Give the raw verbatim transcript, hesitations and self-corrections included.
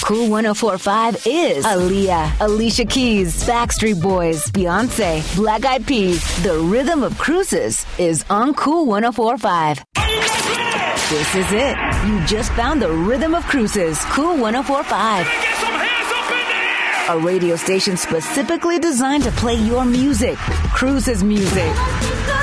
Cool one oh four point five is Aaliyah, Alicia Keys, Backstreet Boys, Beyonce, Black Eyed Peas. The rhythm of cruises is on Cool one oh four point five. This is it. You just found the rhythm of cruises. Cool one oh four point five. A radio station specifically designed to play your music. Cruises music.